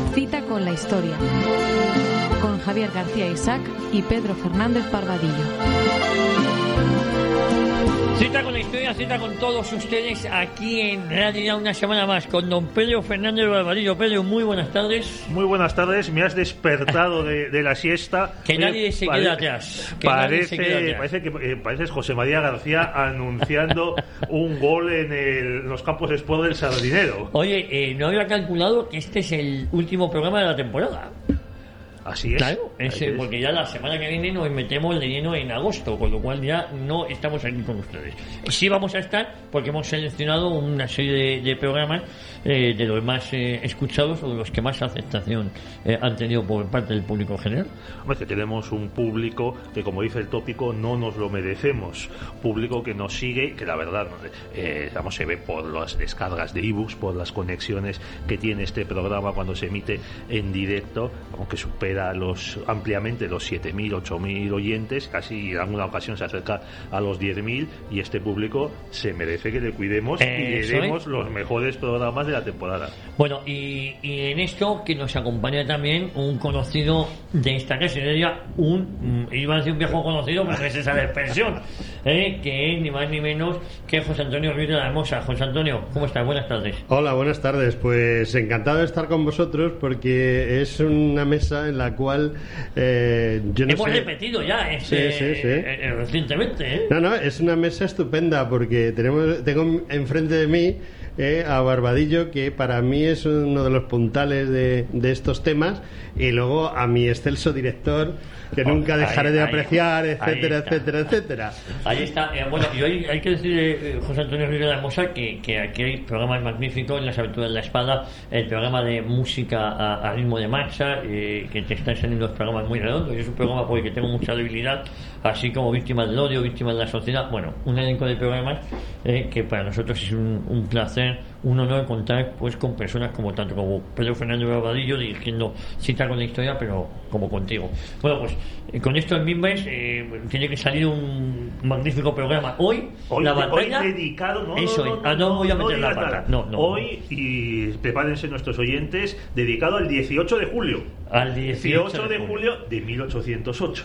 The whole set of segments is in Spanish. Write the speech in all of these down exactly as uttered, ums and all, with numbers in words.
Cita con la historia, con Javier García Isaac y Pedro Fernández Barbadillo. Cita con la historia, cita con todos ustedes aquí en Radio Ya una semana más con don Pedro Fernández Barbadillo. Pedro, muy buenas tardes. Muy buenas tardes, me has despertado de, de la siesta. Que Oye, nadie se pare- queda atrás. Que Parece, nadie se queda atrás. parece que eh, pareces José María García anunciando un gol en el- los campos de sport del Sardinero. Oye, eh, no había calculado que este es el último programa de la temporada. Así es. Claro, es, Así eh, es. porque ya la semana que viene nos metemos de lleno en agosto, con lo cual ya no estamos aquí con ustedes. Sí vamos a estar porque hemos seleccionado una serie de, de programas eh, de los más eh, escuchados o de los que más aceptación eh, han tenido por parte del público general. Hombre, que tenemos un público que, como dice el tópico, no nos lo merecemos. Público que nos sigue, que la verdad, eh, vamos, se ve por las descargas de ebooks, por las conexiones que tiene este programa cuando se emite en directo, aunque supera los ampliamente los siete mil, ocho mil oyentes, casi en alguna ocasión se acerca a los diez mil, y este público se merece que le cuidemos y le Eso demos es. los mejores programas de la temporada. Bueno, y, y en esto que nos acompaña también un conocido de esta casa, yo diría un, mm, iba a decir un viejo conocido, porque es esa la expresión, eh, que es ni más ni menos que José Antonio Ruiz de la Hermosa. José Antonio, ¿cómo estás? Buenas tardes. Hola, buenas tardes. Pues encantado de estar con vosotros porque es una mesa en la cual eh, yo no Hemos sé... repetido ya este, Sí, sí, sí. eh, eh, recientemente, ¿eh? No, no, es una mesa estupenda porque tenemos, tengo enfrente de mí eh, a Barbadillo, que para mí es uno de los puntales de, de estos temas, y luego a mi excelso director, que Oh, nunca dejaré ahí, de ahí, apreciar, ahí etcétera, está. etcétera, etcétera. Ahí está. Eh, bueno, y hoy hay que decir, eh, José Antonio Ruiz de la Hermosa, que, que aquí hay programas magníficos en Las Aventuras de la Espada, el programa de música a, a ritmo de marcha, eh, que te están saliendo los programas muy redondos. Yo es un programa por el que tengo mucha debilidad, así como Víctimas del Odio, Víctimas de la Sociedad. Bueno, un elenco de programas eh, que para nosotros es un, un placer, un honor contar pues con personas como tanto como Pedro Fernández Barbadillo dirigiendo Cita con la Historia, pero como contigo. Bueno, pues eh, con esto en Mimbes eh, tiene que salir un magnífico programa. Hoy, Hoy, la hoy batalla... dedicado, no, Eso no, es. Ah, no voy a meter la digas pata. nada. No, no. Hoy, y prepárense nuestros oyentes, dedicado al dieciocho de julio. Al dieciocho de julio de mil ochocientos ocho.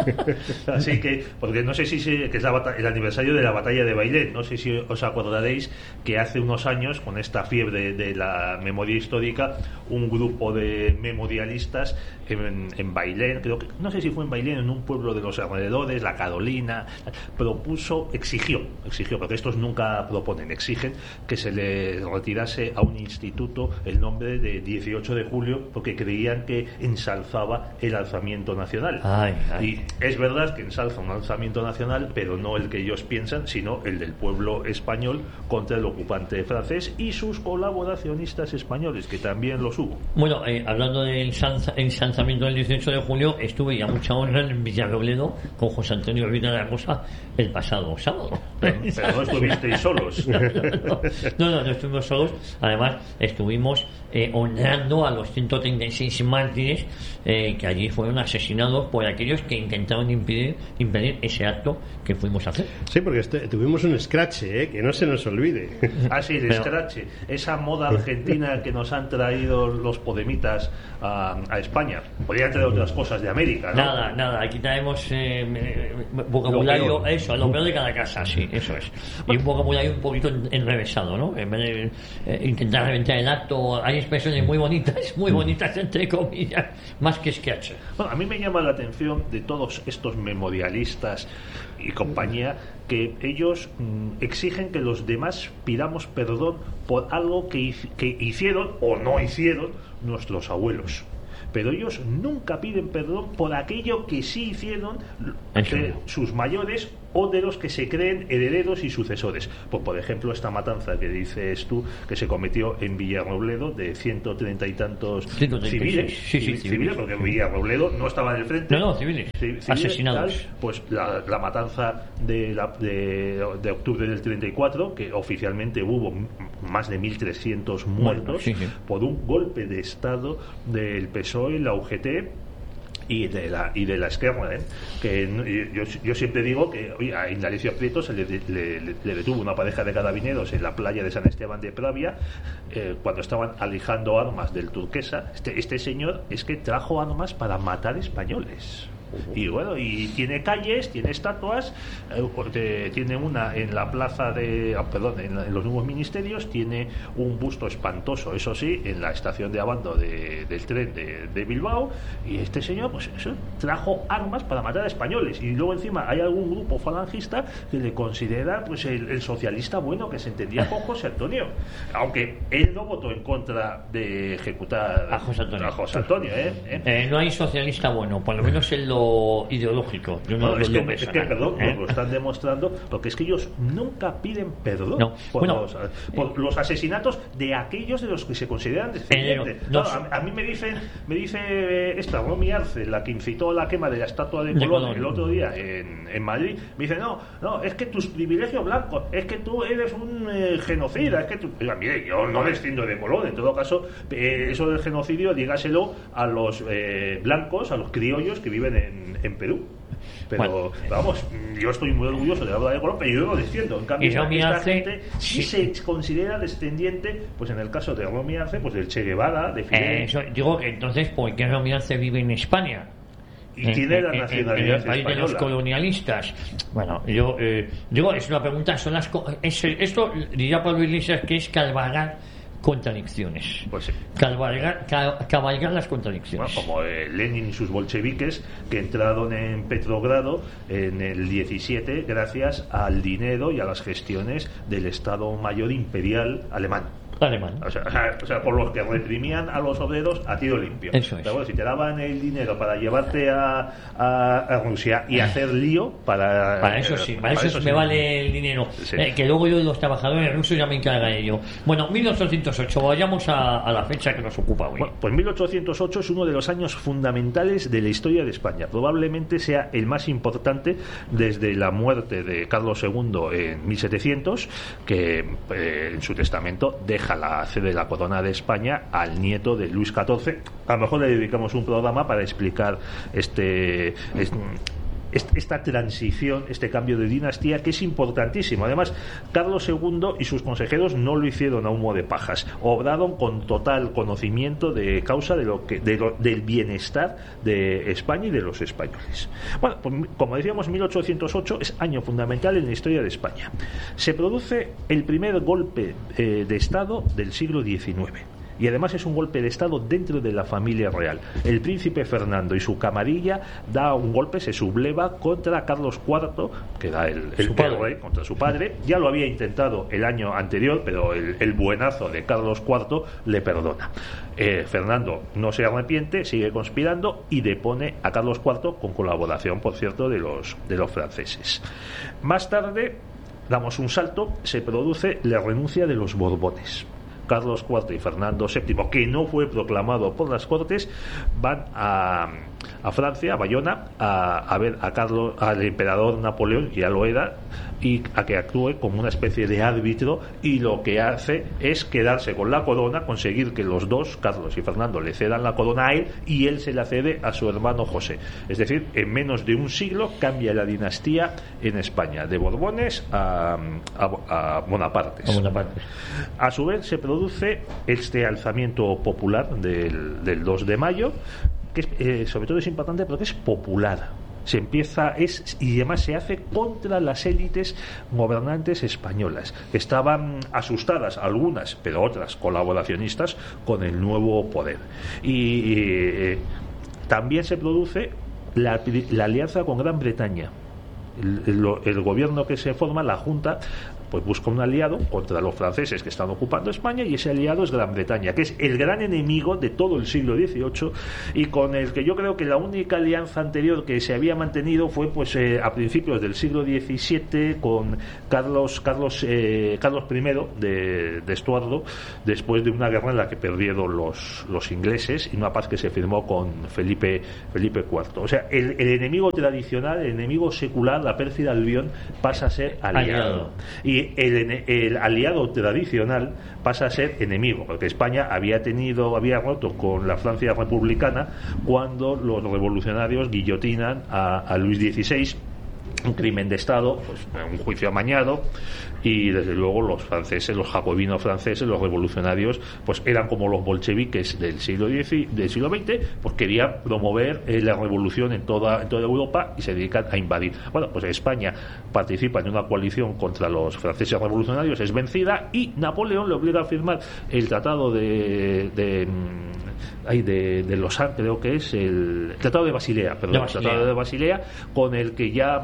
Así que, porque no sé si se, que es la bata- el aniversario de la batalla de Bailén, no sé si os acordaréis que hace unos años, con esta fiebre de la memoria histórica, un grupo de memorialistas en, en Bailén, creo que, no sé si fue en Bailén, en un pueblo de los alrededores, la Carolina, propuso, exigió, exigió, porque estos nunca proponen, exigen que se le retirase a un instituto el nombre de dieciocho de julio, porque creían que ensalzaba el alzamiento nacional. Ay, ay. Y es verdad que ensalza un alzamiento nacional, pero no el que ellos piensan, sino el del pueblo español contra el ocupante francés y sus colaboracionistas españoles, que también los hubo. Bueno, eh, hablando del ensalza- ensalzamiento del dieciocho de julio, estuve ya mucha honra en Villarrobledo con José Antonio Ruiz de la Hermosa el pasado sábado. Pero, pero no estuvisteis solos. No, no, no, no estuvimos solos. Además, estuvimos eh, honrando a los ciento treinta y seis mártires eh, que allí fueron asesinados por aquellos que intentaron impedir, impedir ese acto que fuimos a hacer. Sí, porque este- tuvimos un scratch, ¿eh? Que no se nos olvide. Ah, sí, el Pero- scratch, esa moda argentina que nos han traído los podemitas a, a España. Podrían traer otras cosas de América, ¿no? Nada, nada, aquí traemos eh, eh, vocabulario, Lo peor. eso, lo peor de cada casa, sí, eso es. Y un vocabulario un poquito en- enrevesado, ¿no? En vez de eh, intentar reventar el acto, hay expresiones muy bonitas, muy bonitas entre comillas, más que sketch. Bueno, a mí me llama la atención de todos estos memorialistas y compañía, que ellos mm, exigen que los demás pidamos perdón por algo que, hic- que hicieron o no hicieron nuestros abuelos. Pero ellos nunca piden perdón por aquello que sí hicieron eh, sus mayores o de los que se creen herederos y sucesores. Pues, por ejemplo, esta matanza que dices tú, que se cometió en Villarrobledo, de ciento treinta y tantos ciento treinta y seis. civiles, Sí, sí, civiles, civiles. porque Villarrobledo no estaba en el frente. No, no, civiles, Ci- civiles, asesinados. tal, pues la, la matanza de, la, de, de octubre del treinta y cuatro, que oficialmente hubo m- más de mil trescientos muertos sí, sí. por un golpe de estado del P S O E, la U G T y de la y de la Esquerra, ¿eh? Que yo, yo siempre digo que oye, a Indalecio Prieto se le, le, le detuvo una pareja de carabineros en la playa de San Esteban de Pravia eh, cuando estaban alijando armas del Turquesa. Este, este señor es que trajo armas para matar españoles. Y bueno, y tiene calles, tiene estatuas, eh, tiene una en la plaza de, oh, perdón, en, la, en los nuevos ministerios, tiene un busto espantoso, eso sí, en la estación de Abando de, del tren de, de Bilbao. Y este señor, pues eso, trajo armas para matar a españoles. Y luego encima hay algún grupo falangista que le considera pues el, el socialista bueno que se entendía con José Antonio, aunque él no votó en contra de ejecutar a José Antonio, a José Antonio ¿eh? ¿Eh? Eh, no hay socialista bueno, por lo menos en lo ideológico. Yo no, no, lo es, digo que, es que perdón, ¿eh? nos lo están demostrando, porque es que ellos nunca piden perdón no. por, bueno, los, por eh, los asesinatos de aquellos de los que se consideran descendientes. Eh, no, claro, a, a mí me dicen, me dice esta Romy Arce, la que incitó la quema de la estatua de de Colón, Colón el otro día en, en Madrid, me dice no, no, es que tus privilegios blancos, es que tú eres un eh, genocida, es que tú, oiga, mire, yo no desciendo de Colón, en todo caso, eh, eso del genocidio dígaselo a los eh, blancos, a los criollos que viven en, en Perú. Pero bueno, vamos, yo estoy muy orgulloso de hablar de Colón, pero yo no desciendo. En cambio, esta, esta hace, gente sí, sí se considera descendiente, pues en el caso de Romy Arce, pues del Che Guevara, de Fidel. Eh, eso, digo que entonces, ¿por qué Romy Arce vive en España? Y en, tiene la nacionalidad en, en el país española. De los colonialistas. Bueno, yo eh, digo, es una pregunta, son las es, esto diría Pablo Iglesias que es cabalgar contradicciones. Pues sí. Cabalgar, cabalgar las contradicciones. Bueno, como eh, Lenin y sus bolcheviques que entraron en Petrogrado en el diecisiete gracias al dinero y a las gestiones del Estado Mayor Imperial alemán. Alemán. O sea, o sea, por los que reprimían a los obreros a tiro limpio. Eso es. Pero bueno, si te daban el dinero para llevarte a, a, a Rusia y hacer lío, para. Para eso sí, para, para eso, eso me sí. vale el dinero. Sí. Eh, que luego yo y los trabajadores rusos ya me encarga de ello. Bueno, mil ochocientos ocho, vayamos a, a la fecha que nos ocupa hoy. Bueno, pues mil ochocientos ocho es uno de los años fundamentales de la historia de España. Probablemente sea el más importante desde la muerte de Carlos segundo en mil setecientos, que eh, en su testamento deja la sede de la corona de España al nieto de Luis catorce. A lo mejor le dedicamos un programa para explicar este, este esta transición, este cambio de dinastía, que es importantísimo. Además, Carlos segundo y sus consejeros no lo hicieron a humo de pajas, obraron con total conocimiento de causa de lo que de lo, del bienestar de España y de los españoles. Bueno, pues, como decíamos, mil ochocientos ocho es año fundamental en la historia de España. Se produce el primer golpe eh, de Estado del siglo diecinueve. Y además es un golpe de Estado dentro de la familia real. El príncipe Fernando y su camarilla da un golpe, se subleva contra Carlos cuarto, que da el, el, el rey, contra su padre. Ya lo había intentado el año anterior, pero el, el buenazo de Carlos cuarto le perdona. Eh, Fernando no se arrepiente, sigue conspirando y depone a Carlos cuarto, con colaboración, por cierto, de los, de los franceses. Más tarde, damos un salto, se produce la renuncia de los Borbones. Carlos cuarto y Fernando séptimo, que no fue proclamado por las Cortes, van a, a Francia, a Bayona, a, a ver a Carlos, al emperador Napoleón, que ya lo era, y a que actúe como una especie de árbitro, y lo que hace es quedarse con la corona, conseguir que los dos, Carlos y Fernando, le cedan la corona a él y él se la cede a su hermano José. Es decir, en menos de un siglo cambia la dinastía en España, de Borbones a, a, a Bonapartes. A Bonapartes. A su vez se produce este alzamiento popular del, del dos de mayo, que es, eh, sobre todo es importante porque es popular. Se empieza es y además se hace contra las élites gobernantes españolas, que estaban asustadas, algunas, pero otras colaboracionistas, con el nuevo poder. Y eh, también se produce la, la alianza con Gran Bretaña. El, el, el gobierno que se forma, la Junta, pues busca un aliado contra los franceses que están ocupando España, y ese aliado es Gran Bretaña, que es el gran enemigo de todo el siglo dieciocho, y con el que yo creo que la única alianza anterior que se había mantenido fue pues eh, a principios del siglo diecisiete con Carlos Carlos eh, Carlos primero de, de Estuardo, después de una guerra en la que perdieron los, los ingleses, y una paz que se firmó con Felipe Felipe cuarto. O sea, el, el enemigo tradicional, el enemigo secular, la pérfida Albión, pasa a ser aliado. aliado. Y que el, el aliado tradicional pasa a ser enemigo, porque España había tenido, había roto con la Francia republicana cuando los revolucionarios guillotinan a, a Luis dieciséis, un crimen de Estado, pues un juicio amañado, y desde luego los franceses, los jacobinos franceses, los revolucionarios, pues eran como los bolcheviques del siglo diez, del siglo veinte, pues querían promover eh, la revolución en toda, en toda Europa y se dedican a invadir. Bueno, pues España participa en una coalición contra los franceses revolucionarios, es vencida y Napoleón le obliga a firmar el tratado de, de Ay, de, de Los Ángeles, creo que es el Tratado de Basilea, perdón, de Basilea. el Tratado de Basilea, con el que ya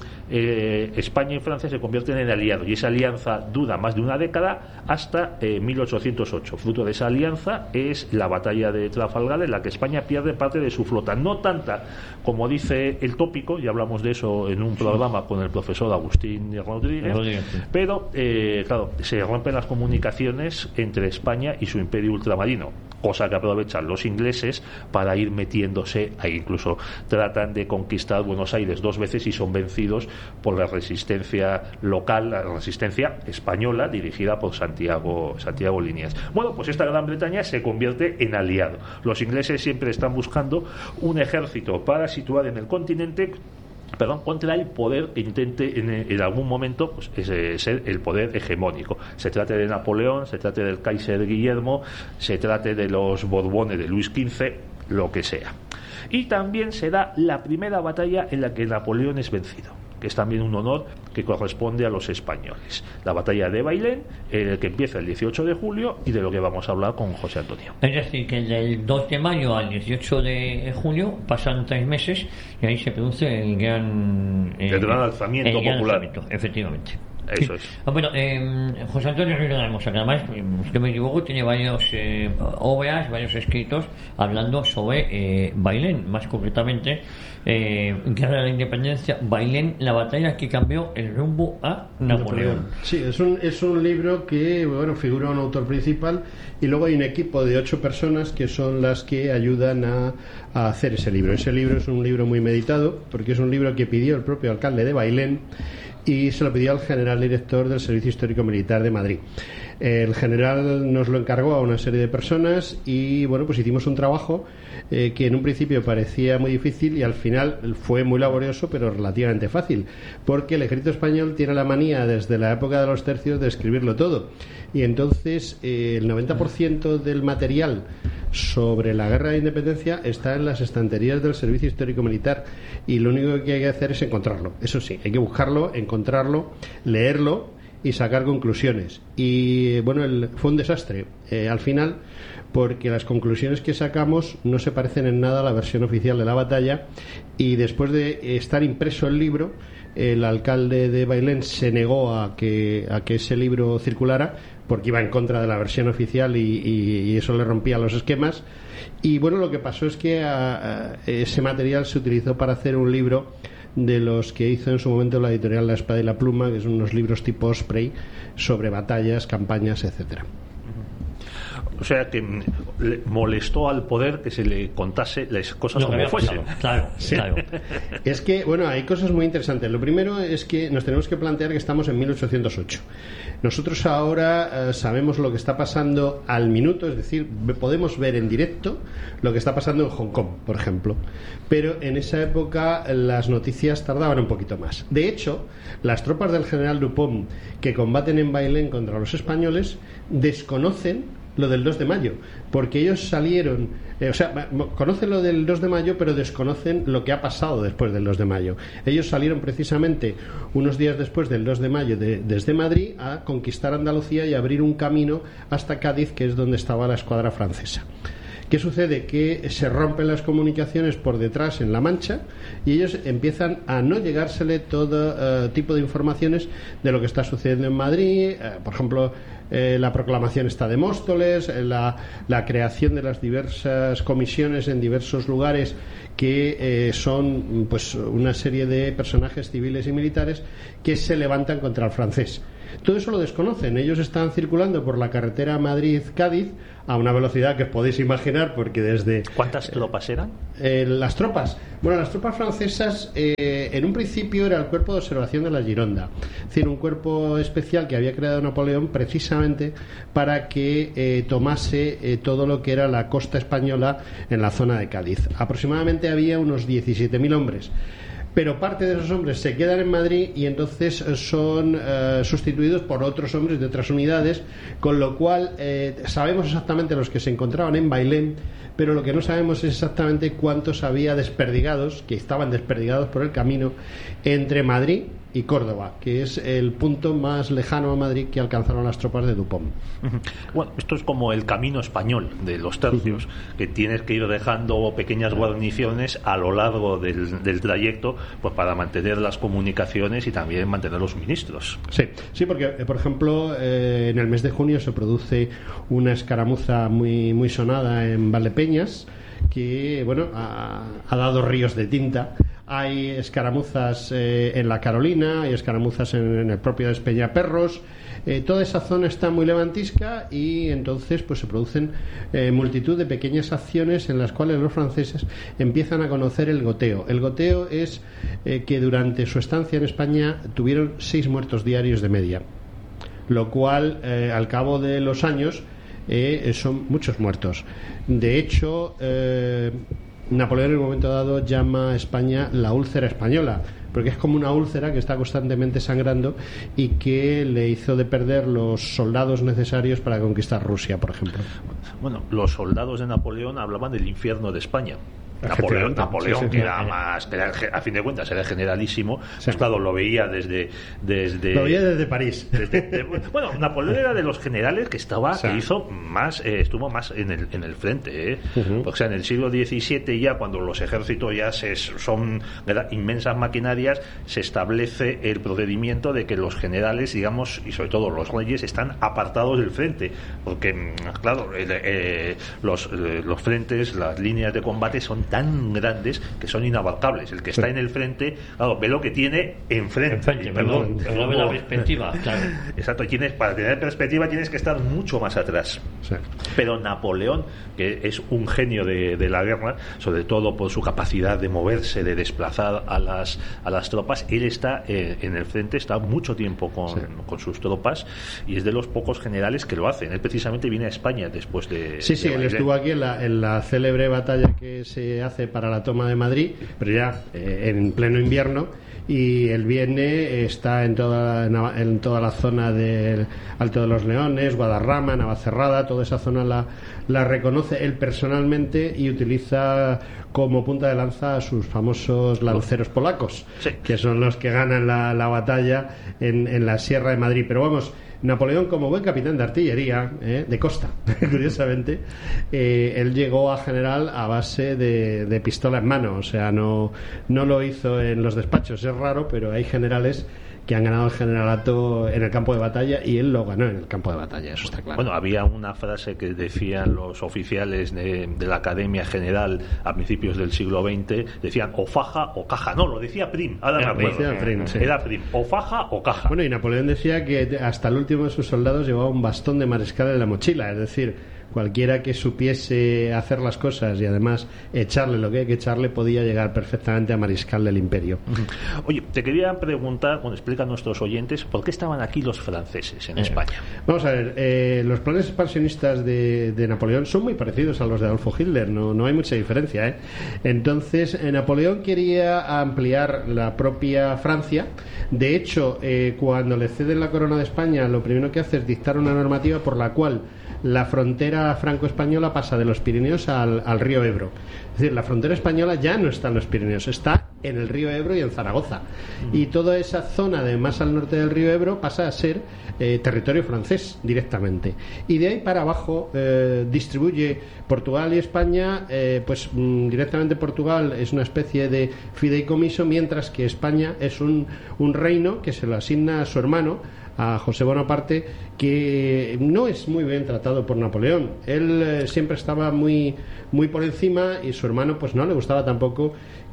eh, España y Francia se convierten en aliados, y esa alianza dura más de una década hasta eh, mil ochocientos ocho. Fruto de esa alianza es la batalla de Trafalgar, en la que España pierde parte de su flota, no tanta como dice el tópico, ya hablamos de eso en un programa con el profesor Agustín Rodríguez, Rodríguez sí. pero eh, claro, se rompen las comunicaciones entre España y su imperio ultramarino, cosa que aprovechan los ingleses para ir metiéndose ahí. Incluso tratan de conquistar Buenos Aires dos veces y son vencidos por la resistencia local, la resistencia española dirigida por Santiago, Santiago Líneas. Bueno, pues esta Gran Bretaña se convierte en aliado. Los ingleses siempre están buscando un ejército para situar en el continente perdón, contra el poder que intente en, en algún momento pues, es, ser el poder hegemónico. Se trate de Napoleón, se trate del Kaiser Guillermo, se trate de los Borbones de Luis quince, lo que sea. Y también se da la primera batalla en la que Napoleón es vencido, que es también un honor que corresponde a los españoles. La batalla de Bailén, eh, que empieza el dieciocho de julio y de lo que vamos a hablar con José Antonio. Es decir, que del dos de mayo al dieciocho de julio pasan tres meses y ahí se produce el gran, eh, el gran alzamiento el gran popular. Alzamiento, efectivamente. Eso es. Ah, bueno, eh, José Antonio Ruiz de la Hermosa, que además, si no me equivoco, tiene varios eh, obras, varios escritos hablando sobre eh, Bailén, más concretamente eh, Guerra de la Independencia, Bailén, la batalla que cambió el rumbo a Napoleón. Sí, es un, es un libro que, bueno, figura un autor principal y luego hay un equipo de ocho personas que son las que ayudan a, a hacer ese libro. Ese libro es un libro muy meditado porque es un libro que pidió el propio alcalde de Bailén y se lo pidió al general director del Servicio Histórico Militar de Madrid. El general nos lo encargó a una serie de personas y bueno, pues hicimos un trabajo eh, que en un principio parecía muy difícil y al final fue muy laborioso, pero relativamente fácil, porque el ejército español tiene la manía desde la época de los tercios de escribirlo todo, y entonces eh, el noventa por ciento del material sobre la guerra de independencia está en las estanterías del Servicio Histórico Militar y lo único que hay que hacer es encontrarlo. Eso sí, hay que buscarlo, encontrarlo, leerlo y sacar conclusiones. Y bueno, el, fue un desastre eh, al final, porque las conclusiones que sacamos no se parecen en nada a la versión oficial de la batalla, y después de estar impreso el libro, el alcalde de Bailén se negó a que, a que ese libro circulara porque iba en contra de la versión oficial y, y, y eso le rompía los esquemas. Y bueno, lo que pasó es que a, a, ese material se utilizó para hacer un libro de los que hizo en su momento la editorial La Espada y la Pluma, que son unos libros tipo Osprey sobre batallas, campañas, etcétera. O sea que le molestó al poder que se le contase las cosas no, como fuesen. Claro, sí. claro. Es que, bueno, hay cosas muy interesantes. Lo primero es que nos tenemos que plantear que estamos en mil ochocientos ocho. Nosotros ahora eh, sabemos lo que está pasando al minuto, es decir, podemos ver en directo lo que está pasando en Hong Kong, por ejemplo. Pero en esa época las noticias tardaban un poquito más. De hecho, las tropas del general Dupont que combaten en Bailén contra los españoles desconocen lo del dos de mayo, porque ellos salieron, eh, o sea, conocen lo del dos de mayo, pero desconocen lo que ha pasado después del dos de mayo. Ellos salieron precisamente unos días después del dos de mayo de, desde Madrid a conquistar Andalucía y abrir un camino hasta Cádiz, que es donde estaba la escuadra francesa. ¿Qué sucede? Que se rompen las comunicaciones por detrás en La Mancha y ellos empiezan a no llegársele todo uh, tipo de informaciones de lo que está sucediendo en Madrid, uh, por ejemplo, eh, la proclamación está de Móstoles, eh, la, la creación de las diversas comisiones en diversos lugares que eh, son pues una serie de personajes civiles y militares que se levantan contra el francés. Todo eso lo desconocen. Ellos están circulando por la carretera Madrid-Cádiz a una velocidad que os podéis imaginar, porque desde... ¿Cuántas tropas eran? Eh, las tropas. Bueno, las tropas francesas eh, en un principio era el cuerpo de observación de la Gironda. Es decir, un cuerpo especial que había creado Napoleón precisamente para que eh, tomase eh, todo lo que era la costa española en la zona de Cádiz. Aproximadamente había unos diecisiete mil hombres. Pero parte de esos hombres se quedan en Madrid y entonces son eh, sustituidos por otros hombres de otras unidades, con lo cual eh, sabemos exactamente los que se encontraban en Bailén, pero lo que no sabemos es exactamente cuántos había desperdigados, que estaban desperdigados por el camino entre Madrid y Córdoba, que es el punto más lejano a Madrid que alcanzaron las tropas de Dupont. Bueno, esto es como el camino español de los tercios, uh-huh. que tienes que ir dejando pequeñas guarniciones a lo largo del, del trayecto, pues para mantener las comunicaciones y también mantener los suministros. Sí, sí, porque por ejemplo eh, en el mes de junio se produce una escaramuza muy muy sonada en Valdepeñas, que bueno ha, ha dado ríos de tinta. Hay escaramuzas eh, en la Carolina, hay escaramuzas en, en el propio Despeñaperros. Eh, toda esa zona está muy levantisca y entonces pues se producen eh, multitud de pequeñas acciones en las cuales los franceses empiezan a conocer el goteo. El goteo es eh, que durante su estancia en España tuvieron seis muertos diarios de media, lo cual eh, al cabo de los años eh, son muchos muertos. De hecho, eh, Napoleón en un momento dado llama a España la úlcera española, porque es como una úlcera que está constantemente sangrando y que le hizo de perder los soldados necesarios para conquistar Rusia, por ejemplo. Bueno, los soldados de Napoleón hablaban del infierno de España. Napoleón, Napoleón sí, sí, que era sí. más, que era, a fin de cuentas era generalísimo, sí. Pues claro, lo veía desde, desde lo veía desde París. Desde, de, bueno, Napoleón era de los generales que estaba, sí. que hizo más, eh, estuvo más en el, en el frente, ¿eh? Uh-huh. O sea, en el siglo diecisiete ya, cuando los ejércitos ya se, son ¿verdad? inmensas maquinarias, se establece el procedimiento de que los generales, digamos, y sobre todo los reyes, están apartados del frente, porque claro, eh, eh, los, eh, los frentes, las líneas de combate son tan grandes que son inabarcables. El que está sí. en el frente, claro, ve lo que tiene enfrente. enfrente perdón, pero no ve la perspectiva, claro. Exacto, tienes, para tener perspectiva tienes que estar mucho más atrás. Sí. Pero Napoleón, que es un genio de, de la guerra, sobre todo por su capacidad de moverse, de desplazar a las, a las tropas, él está eh, en el frente, está mucho tiempo con, sí. con sus tropas y es de los pocos generales que lo hacen. Él precisamente viene a España después de... Sí, sí, de él estuvo aquí en la, en la célebre batalla que se hace para la toma de Madrid, pero ya eh, en pleno invierno, y él viene, está en toda, en toda la zona del Alto de los Leones, Guadarrama, Navacerrada, toda esa zona la, la reconoce él personalmente y utiliza como punta de lanza a sus famosos lanceros polacos, sí. que son los que ganan la, la batalla en, en la Sierra de Madrid. Pero vamos, Napoleón, como buen capitán de artillería, eh, de costa, curiosamente, eh, él llegó a general a base de, de pistola en mano, o sea, no, no lo hizo en los despachos. Es raro, pero hay generales que han ganado el generalato en el campo de batalla y él lo ganó en el campo de batalla, eso está claro. Bueno, había una frase que decían los oficiales de, de la Academia General a principios del siglo veinte, decían o faja o caja, no, lo decía Prim, ahora era me acuerdo, Prim, sí. era Prim, o faja o caja. Bueno, y Napoleón decía que hasta el último de sus soldados llevaba un bastón de mariscal en la mochila, es decir, cualquiera que supiese hacer las cosas y además echarle lo que hay que echarle podía llegar perfectamente a mariscal del imperio. Oye, te quería preguntar, bueno, explica a nuestros oyentes por qué estaban aquí los franceses en eh. España. Vamos a ver, eh, los planes expansionistas de, de Napoleón son muy parecidos a los de Adolfo Hitler, no, no hay mucha diferencia, ¿eh? Entonces eh, Napoleón quería ampliar la propia Francia. De hecho, eh, cuando le ceden la corona de España, lo primero que hace es dictar una normativa por la cual la frontera franco-española pasa de los Pirineos al, al río Ebro. Es decir, la frontera española ya no está en los Pirineos, está en el río Ebro y en Zaragoza. Y toda esa zona de más al norte del río Ebro pasa a ser eh, territorio francés directamente. Y de ahí para abajo eh, distribuye Portugal y España, eh, pues mm, directamente Portugal es una especie de fideicomiso, mientras que España es un, un reino que se lo asigna a su hermano, a José Bonaparte, que no es muy bien tratado por Napoleón. Él eh, siempre estaba muy, muy por encima, y su hermano pues no le gustaba tampoco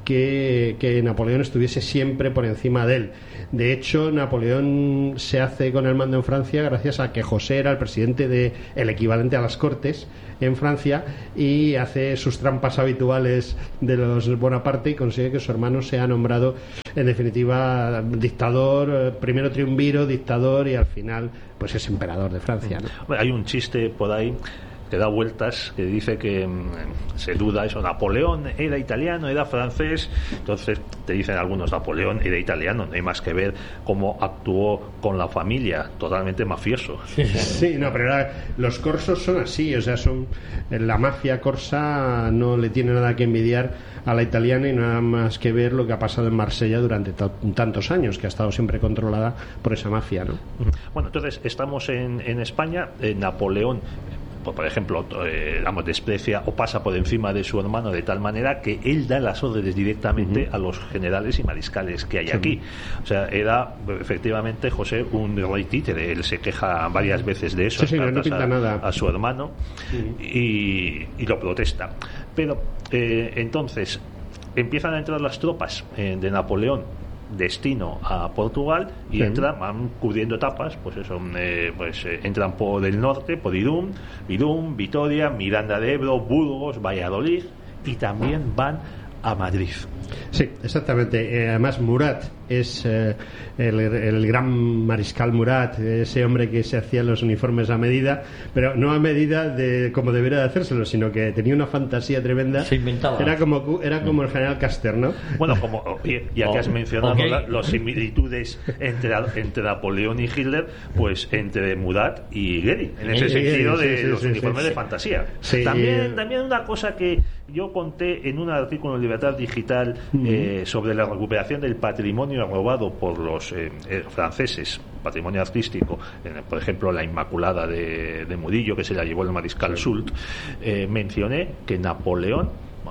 que, que Napoleón estuviese siempre por encima de él. De hecho, Napoleón se hace con el mando en Francia gracias a que José era el presidente de el equivalente a las Cortes en Francia, y hace sus trampas habituales de los Bonaparte y consigue que su hermano sea nombrado, en definitiva, dictador, primero triunviro, dictador, y al final pues es emperador de Francia, ¿no? Hay un chiste por ahí que da vueltas, que dice que mmm, se duda eso, Napoleón era italiano, era francés. Entonces te dicen algunos, Napoleón era italiano, no hay más que ver cómo actuó con la familia, totalmente mafioso. Sí, no, pero era, los corsos son así, o sea, son la mafia corsa no le tiene nada que envidiar a la italiana, y nada más que ver lo que ha pasado en Marsella durante t- tantos años, que ha estado siempre controlada por esa mafia, ¿no? Bueno, entonces estamos en, en España. eh, Napoleón, por ejemplo, eh, digamos, desprecia o pasa por encima de su hermano de tal manera que él da las órdenes directamente uh-huh. a los generales y mariscales que hay sí. aquí. O sea, era efectivamente José un rey títere. Él se queja varias veces de eso, sí, sí, no pinta a, nada. a su hermano uh-huh. y, y lo protesta. Pero eh, entonces empiezan a entrar las tropas eh, de Napoleón destino a Portugal, y sí. entran, van cubriendo etapas, pues eso, eh, pues eh, entran por el norte, por Irún, Irún, Vitoria, Miranda de Ebro, Burgos, Valladolid, y también van a Madrid. Sí, exactamente. Eh, además, Murat es eh, el, el gran mariscal Murat, ese hombre que se hacía los uniformes a medida, pero no a medida de como debería de hacérselo, sino que tenía una fantasía tremenda. Se inventaba. Era como, era como el general Caster, ¿no? Bueno, como ya que has mencionado okay. la, las similitudes entre, entre Napoleón y Hitler, pues entre Murat y Goering, en ese sí, sentido sí, de sí, los sí, uniformes sí, sí. de fantasía. Sí, también, también una cosa que yo conté en un artículo en Libertad Digital uh-huh. eh, sobre la recuperación del patrimonio robado por los eh, eh, franceses, patrimonio artístico, eh, por ejemplo la Inmaculada de, de Murillo, que se la llevó el mariscal sí. Soult. eh, mencioné que Napoleón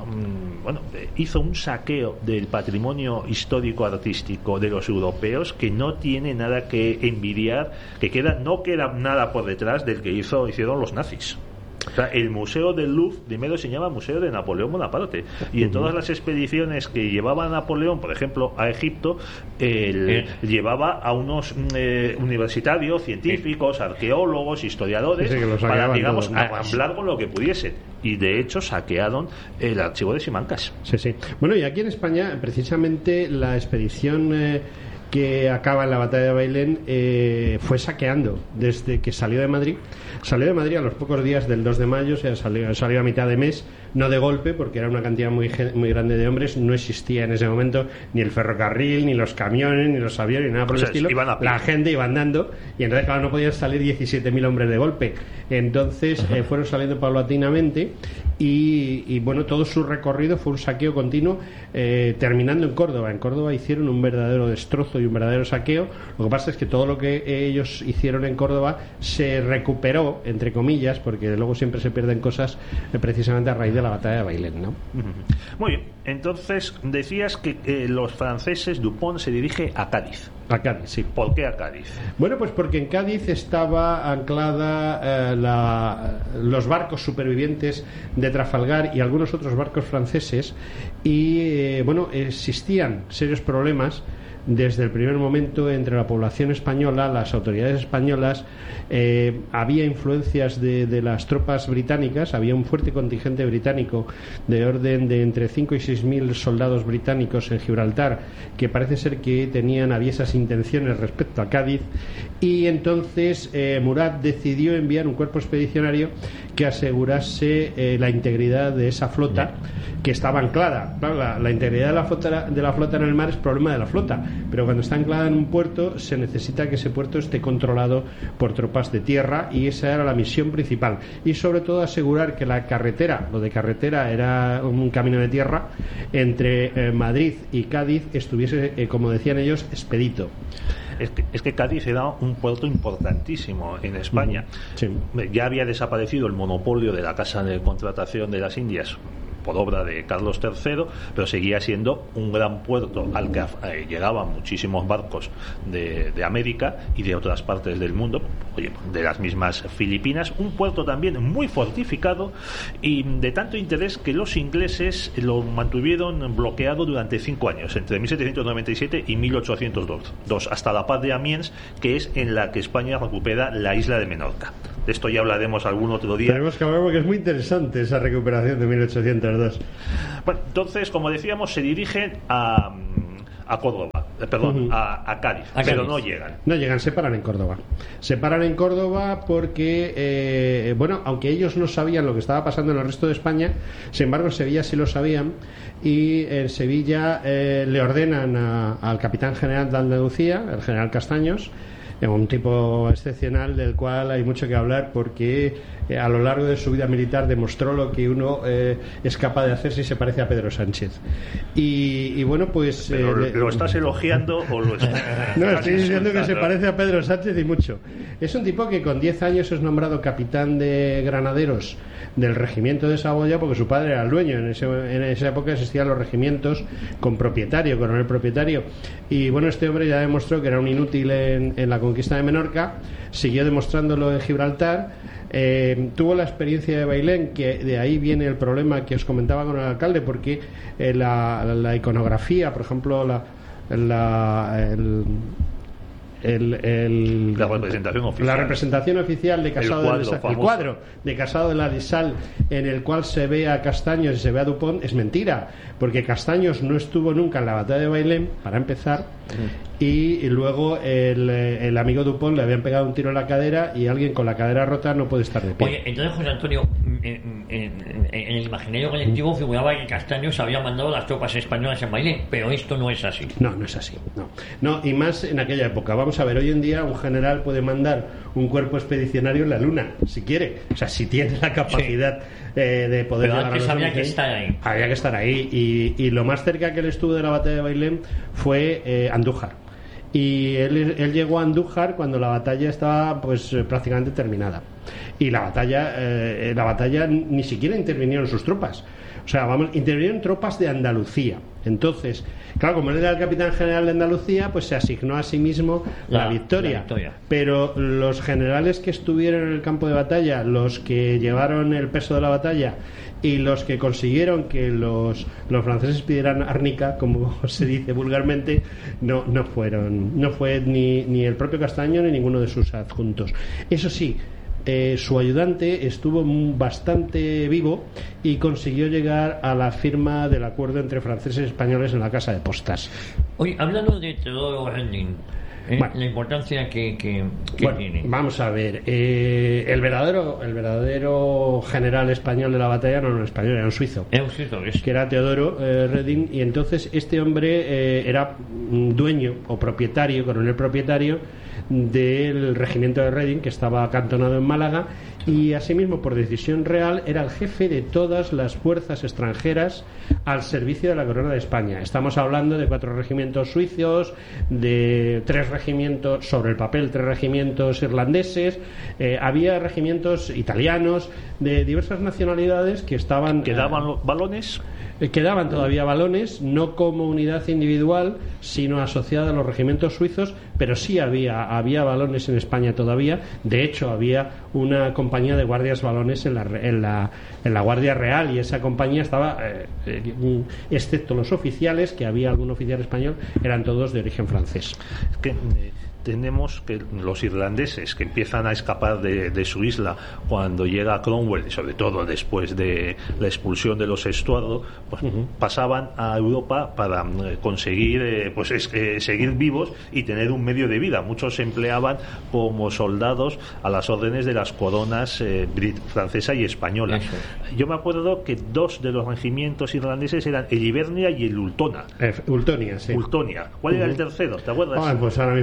um, bueno, eh, hizo un saqueo del patrimonio histórico artístico de los europeos que no tiene nada que envidiar, que queda, no queda nada por detrás del que hizo, hicieron los nazis. O sea, el museo del Louvre primero se llama Museo de Napoleón Bonaparte, y en todas las expediciones que llevaba Napoleón, por ejemplo a Egipto, él eh. llevaba a unos eh, universitarios, científicos, arqueólogos, historiadores, sí, sí, para, digamos, hablar con lo que pudiesen. Y de hecho saquearon el archivo de Simancas. Sí, sí. Bueno, y aquí en España, precisamente la expedición eh, que acaba en la batalla de Bailén eh, fue saqueando desde que salió de Madrid. Salió de Madrid a los pocos días del dos de mayo, o sea, salió, salió a mitad de mes, no de golpe, porque era una cantidad muy, muy grande de hombres. No existía en ese momento ni el ferrocarril, ni los camiones, ni los aviones, ni nada por o el sea, estilo. La gente iba andando, y entonces, claro, no podían salir diecisiete mil hombres de golpe. Entonces eh, fueron saliendo paulatinamente, y, y bueno, todo su recorrido fue un saqueo continuo, eh, terminando en Córdoba. En Córdoba hicieron un verdadero destrozo y un verdadero saqueo. Lo que pasa es que todo lo que ellos hicieron en Córdoba se recuperó, entre comillas, porque luego siempre se pierden cosas eh, precisamente a raíz de la batalla de Bailén, ¿no? Muy bien, entonces decías que eh, los franceses, Dupont se dirige a Cádiz. A Cádiz, sí. ¿Por qué a Cádiz? Bueno, pues porque en Cádiz estaba anclada eh, la, los barcos supervivientes de Trafalgar y algunos otros barcos franceses, y eh, bueno, existían serios problemas desde el primer momento entre la población española, las autoridades españolas. Eh, había influencias de, de las tropas británicas, había un fuerte contingente británico de orden de entre cinco y seis mil soldados británicos en Gibraltar, que parece ser que tenían aviesas intenciones respecto a Cádiz, y entonces eh, Murat decidió enviar un cuerpo expedicionario que asegurase eh, la integridad de esa flota que estaba anclada. Claro, la, la integridad de la flota de la flota en el mar es problema de la flota, pero cuando está anclada en un puerto se necesita que ese puerto esté controlado por tropas de tierra, y esa era la misión principal, y sobre todo asegurar que la carretera, lo de carretera era un camino de tierra, entre eh, Madrid y Cádiz estuviese, eh, como decían ellos, expedito. Es que, es que Cádiz era un puerto importantísimo en España. Sí. Ya había desaparecido el monopolio de la Casa de Contratación de las Indias por obra de Carlos tercero, pero seguía siendo un gran puerto al que eh, llegaban muchísimos barcos de, de América y de otras partes del mundo, oye, de las mismas Filipinas, un puerto también muy fortificado y de tanto interés que los ingleses lo mantuvieron bloqueado durante cinco años, entre mil setecientos noventa y siete y mil ochocientos dos, hasta la paz de Amiens, que es en la que España recupera la isla de Menorca. De esto ya hablaremos algún otro día. Tenemos que hablar porque es muy interesante esa recuperación de mil ochocientos dos. Bueno, entonces, como decíamos, se dirigen a, a Córdoba, eh, perdón, uh-huh. a, a Cádiz, a pero Cádiz. no llegan. No llegan, se paran en Córdoba. Se paran en Córdoba porque, eh, bueno, aunque ellos no sabían lo que estaba pasando en el resto de España, sin embargo, en Sevilla sí lo sabían, y en Sevilla eh, le ordenan a, al capitán general de Andalucía, el general Castaños, un tipo excepcional del cual hay mucho que hablar porque eh, a lo largo de su vida militar demostró lo que uno eh, es capaz de hacer si se parece a Pedro Sánchez. Y, y bueno, pues... Eh, ¿Lo, le, ¿Lo estás elogiando o lo estás...? No, estoy diciendo que se parece a Pedro Sánchez y mucho. Es un tipo que con diez años es nombrado capitán de granaderos del regimiento de Saboya porque su padre era el dueño. En, ese, en esa época existían los regimientos con propietario, coronel propietario. Y bueno, este hombre ya demostró que era un inútil en, en la conquista de Menorca, siguió demostrándolo en Gibraltar, eh, tuvo la experiencia de Bailén, que de ahí viene el problema que os comentaba con el alcalde, porque eh, la, la iconografía, por ejemplo, la, la el, El, el, la representación oficial la representación oficial de Casado el cuadro, de la, el cuadro de Casado de la Sal, en el cual se ve a Castaños y se ve a Dupont, es mentira, porque Castaños no estuvo nunca en la batalla de Bailén, para empezar, uh-huh. y, y luego el, el amigo Dupont le habían pegado un tiro en la cadera y alguien con la cadera rota no puede estar de pie. Oye, entonces José Antonio, en, en, en el imaginario colectivo figuraba que Castaños había mandado las tropas españolas en Bailén, pero esto no es así. No, no es así, no, no, y más en aquella época. Vamos a ver, hoy en día un general puede mandar un cuerpo expedicionario en la luna, si quiere, o sea, si tiene la capacidad sí. eh, de poder pero llegar antes a los había que estar ahí. Había que estar ahí, y, y lo más cerca que él estuvo de la batalla de Bailén fue eh, Andújar. Y él, él llegó a Andújar cuando la batalla estaba pues prácticamente terminada. Y la batalla, eh, la batalla ni siquiera intervinieron sus tropas. O sea, vamos, intervinieron tropas de Andalucía. Entonces, claro, como él era el capitán general de Andalucía, pues se asignó a sí mismo la, la, victoria. la victoria. Pero los generales que estuvieron en el campo de batalla, los que llevaron el peso de la batalla y los que consiguieron que los, los franceses pidieran árnica, como se dice vulgarmente, no, no fueron, no fue ni, ni el propio Castaño ni ninguno de sus adjuntos. Eso sí, Eh, su ayudante estuvo bastante vivo y consiguió llegar a la firma del acuerdo entre franceses y españoles en la Casa de Postas. Oye, hablando de Teodoro Reding, ¿eh? bueno, la importancia que, que, que bueno, tiene. Vamos a ver, eh, el verdadero el verdadero general español de la batalla no era un español, era un suizo. Era un suizo, es. Que era Teodoro eh, Reding, y entonces este hombre eh, era dueño o propietario, coronel propietario del regimiento de Reding, que estaba acantonado en Málaga, y asimismo por decisión real era el jefe de todas las fuerzas extranjeras al servicio de la corona de España. Estamos hablando de cuatro regimientos suizos, de tres regimientos, sobre el papel tres regimientos irlandeses, eh, había regimientos italianos de diversas nacionalidades que estaban... ¿Que daban los balones? Quedaban todavía balones, no como unidad individual, sino asociada a los regimientos suizos, pero sí había, había balones en España todavía. De hecho, había una compañía de guardias balones en la, en la, en la Guardia Real, y esa compañía estaba, eh, eh, excepto los oficiales, que había algún oficial español, eran todos de origen francés. Que, eh... tenemos que los irlandeses que empiezan a escapar de, de su isla cuando llega Cromwell, sobre todo después de la expulsión de los Estuardo, pues uh-huh. pasaban a Europa para eh, conseguir eh, pues es, eh, seguir vivos y tener un medio de vida. Muchos se empleaban como soldados a las órdenes de las coronas eh, brit- francesa y española. Eso. Yo me acuerdo que dos de los regimientos irlandeses eran el Hibernia y el Ultona. Eh, Ultonia, sí. Ultonia. ¿Cuál uh-huh. era el tercero? ¿Te acuerdas? Ah, pues ahora mismo me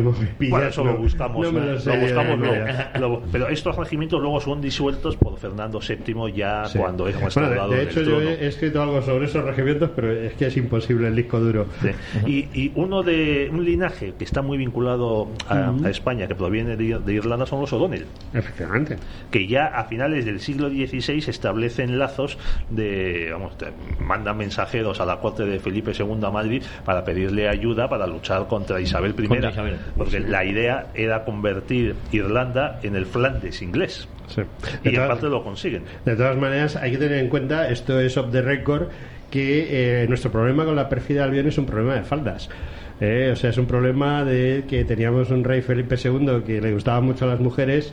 Y bueno, ya eso no- lo buscamos, no me ¿no? lo sé lo yo, buscamos no, luego. ya. Lo- pero estos regimientos luego son disueltos por Fernando séptimo ya Sí. cuando es Bueno, restaurado de, de del hecho, yo trono. he, he escrito algo sobre esos regimientos, pero es que es imposible el disco duro. Sí. Y, y uno de un linaje que está muy vinculado a, Ujú. a España, que proviene de, de Irlanda, son los O'Donnell, Efectivamente. que ya a finales del siglo dieciséis establecen lazos de, vamos, te- mandan mensajeros a la corte de Felipe segundo a Madrid para pedirle ayuda para luchar contra Isabel primera, Contra Isabel. porque la idea era convertir Irlanda en el Flandes inglés. Sí. Y De en todas- parte lo consiguen. De todas maneras, hay que tener en cuenta, esto es off the record, que eh, nuestro problema con la perfida Albión es un problema de faldas. Eh, o sea, es un problema de que teníamos un rey Felipe segundo que le gustaban mucho a las mujeres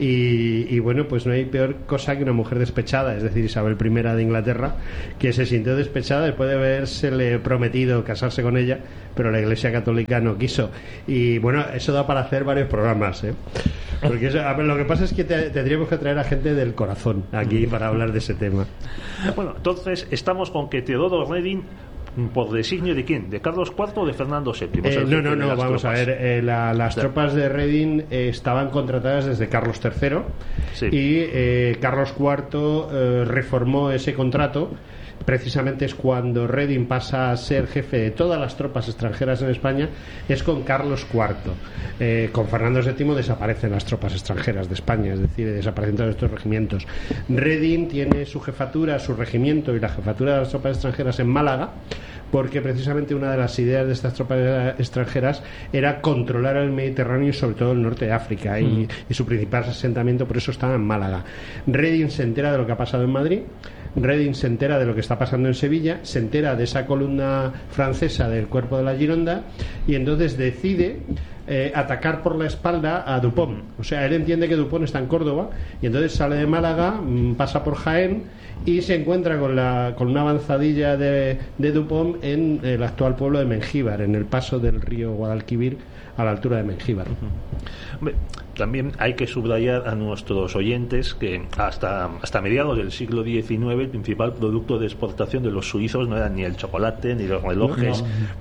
y, y bueno, pues no hay peor cosa que una mujer despechada, es decir, Isabel primera de Inglaterra, que se sintió despechada después de habérsele prometido casarse con ella, pero la Iglesia Católica no quiso. Y bueno, eso da para hacer varios programas, ¿eh? Porque eso- a ver, lo que pasa es que te- tendríamos que traer a gente del corazón aquí para hablar de ese tema. Bueno, entonces estamos con que Teodoro Reding, ¿por designio de quién? ¿De Carlos cuarto o de Fernando séptimo? Eh, Es el no, jefe no, de no, las vamos tropas. a ver, eh, la- las Ya. tropas de Reding eh, estaban contratadas desde Carlos tercero Sí. y eh, Carlos cuarto eh, reformó ese contrato. Precisamente es cuando Reding pasa a ser jefe de todas las tropas extranjeras en España, es con Carlos cuarto. Eh, con Fernando séptimo desaparecen las tropas extranjeras de España, es decir, desaparecen todos estos regimientos. Reding tiene su jefatura, su regimiento y la jefatura de las tropas extranjeras en Málaga, porque precisamente una de las ideas de estas tropas extranjeras era controlar el Mediterráneo y sobre todo el norte de África, y, y su principal asentamiento por eso estaba en Málaga. Reding se entera de lo que ha pasado en Madrid, Reding se entera de lo que está pasando en Sevilla, se entera de esa columna francesa del cuerpo de la Gironda y entonces decide eh, atacar por la espalda a Dupont. O sea, él entiende que Dupont está en Córdoba y entonces sale de Málaga, mm, pasa por Jaén y se encuentra con, la, con una avanzadilla de, de Dupont en el actual pueblo de Mengíbar, en el paso del río Guadalquivir a la altura de Mengíbar. Hombre, también hay que subrayar a nuestros oyentes que hasta, hasta mediados del siglo diecinueve el principal producto de exportación de los suizos no era ni el chocolate, ni los relojes,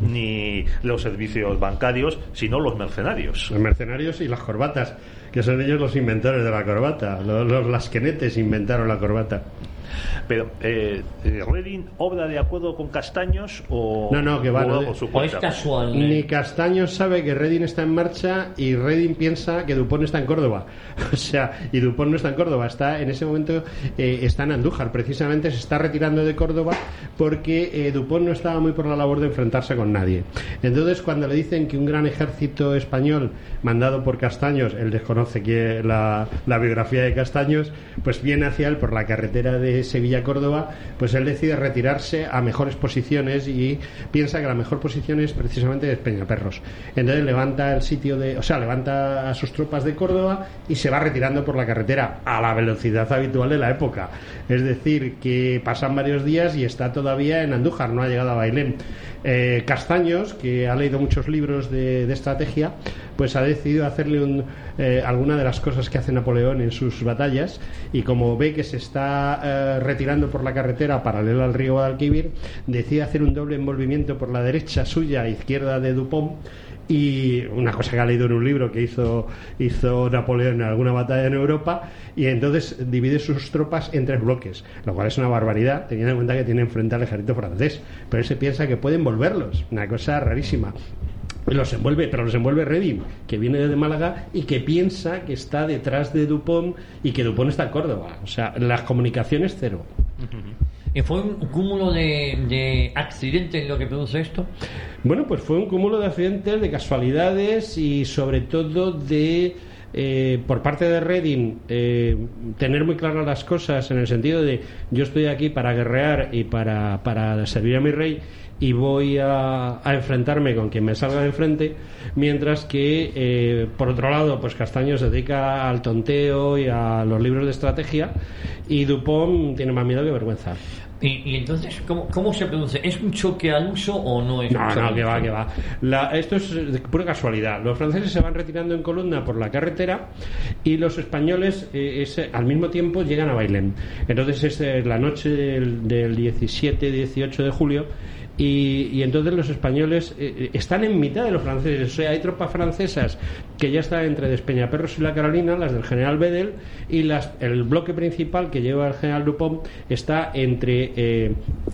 ni los servicios bancarios, sino los mercenarios. Los mercenarios y las corbatas, que son ellos los inventores de la corbata. Los, los lasquenetes inventaron la corbata. Pero, eh, eh, ¿Reding obra de acuerdo con Castaños o, No, no, que va, o no, por su O es cuenta? casual. eh. Ni Castaños sabe que Reding está en marcha y Reding piensa que Dupont está en Córdoba. O sea, y Dupont no está en Córdoba, está en ese momento eh, está en Andújar. Precisamente se está retirando de Córdoba porque eh, Dupont no estaba muy por la labor de enfrentarse con nadie. Entonces, cuando le dicen que un gran ejército español mandado por Castaños, él desconoce que la, la biografía de Castaños, pues viene hacia él por la carretera de Sevilla-Córdoba, pues él decide retirarse a mejores posiciones y piensa que la mejor posición es precisamente de Peñaperros. Entonces levanta el sitio de, o sea, levanta a sus tropas de Córdoba y se va retirando por la carretera a la velocidad habitual de la época. Es decir, que pasan varios días y está todavía en Andújar, no ha llegado a Bailén. Eh, Castaños, que ha leído muchos libros de, de estrategia, pues ha decidido hacerle un, eh, alguna de las cosas que hace Napoleón en sus batallas, y como ve que se está eh, retirando por la carretera paralela al río Guadalquivir, decide hacer un doble envolvimiento por la derecha suya e izquierda de Dupont. Y una cosa que ha leído en un libro que hizo, hizo Napoleón en alguna batalla en Europa, y entonces divide sus tropas en tres bloques, lo cual es una barbaridad teniendo en cuenta que tiene enfrente al ejército francés, pero él se piensa que puede envolverlos, una cosa rarísima. Los envuelve, pero los envuelve Reding, que viene desde Málaga y que piensa que está detrás de Dupont y que Dupont está en Córdoba. O sea, las comunicaciones cero. ¿Y fue un cúmulo de, de accidentes lo que produce esto? Bueno, pues fue un cúmulo de accidentes, de casualidades y sobre todo de, eh, por parte de Reding, eh, tener muy claras las cosas en el sentido de yo estoy aquí para guerrear y para, para servir a mi rey y voy a, a enfrentarme con quien me salga de enfrente, mientras que eh, por otro lado pues Castaños se dedica al tonteo y a los libros de estrategia, y Dupont tiene más miedo que vergüenza. Y, y entonces, ¿cómo, ¿cómo se produce? ¿Es un choque al uso o no es un No, choque no, al que uso? va, que va. La, esto es de pura casualidad. Los franceses se van retirando en columna por la carretera y los españoles eh, es, al mismo tiempo llegan a Bailén. Entonces es eh, la noche del, del diecisiete dieciocho de julio y, y entonces los españoles eh, están en mitad de los franceses. O sea, hay tropas francesas que ya están entre Despeñaperros y la Carolina, las del general Bedel, y las, el bloque principal que lleva el general Dupont está entre eh,